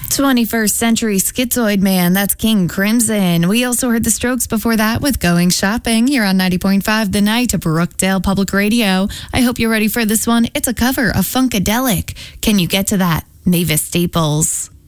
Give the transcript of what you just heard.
21st Century Schizoid Man, that's King Crimson. We also heard the Strokes before that with Going Shopping here on 90.5 The Night of Brookdale Public Radio. I hope you're ready for this one. It's a cover of Funkadelic. Can you get to that? Mavis Staples.